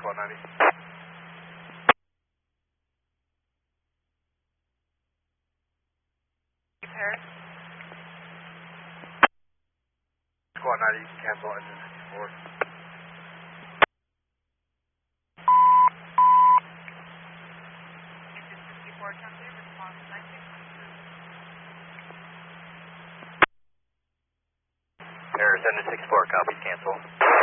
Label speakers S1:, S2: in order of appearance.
S1: Squad 90.
S2: Paris?
S1: Squad 90, you can cancel engine 64.
S2: Engine 64, County, response 9622.
S1: Paris, engine 64, copies, cancel.